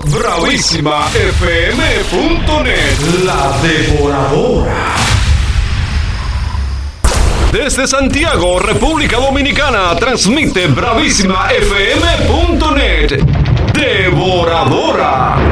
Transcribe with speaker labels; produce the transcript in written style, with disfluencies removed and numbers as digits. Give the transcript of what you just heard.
Speaker 1: bravísimafm.net, la devoradora. Desde Santiago, República Dominicana, transmite bravísimafm.net, devoradora.